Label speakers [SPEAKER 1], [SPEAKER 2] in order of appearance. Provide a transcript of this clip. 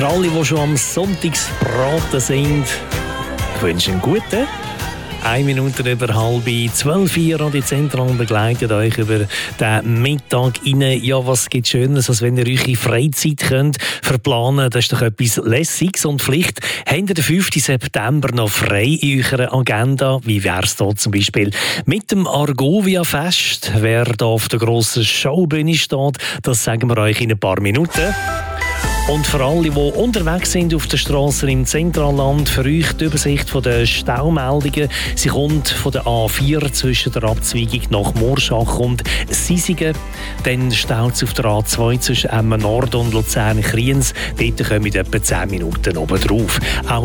[SPEAKER 1] Für alle, die schon am Sonntagsbraten sind, ich wünsche einen guten. 1 Minute über 11:30 und die Zentralen begleiten euch über den Mittag rein. Ja, was gibt Schönes, als wenn ihr eure Freizeit könnt verplanen. Das ist doch etwas Lässiges. Und vielleicht habt ihr den 5. September noch frei in eurer Agenda. Wie wäre es da zum Beispiel mit dem Argovia-Fest? Wer da auf der grossen Showbühne steht, das sagen wir euch in ein paar Minuten. Und für alle, die unterwegs sind auf den Strassen im Zentralland, für euch die Übersicht von den Staumeldungen. Sie kommt von der A4 zwischen der Abzweigung nach Morschach und Sisigen. Dann staut es auf der A2 zwischen Emmen Nord und Luzern-Kriens. Dort kommen etwa 10 Minuten oben drauf. Auch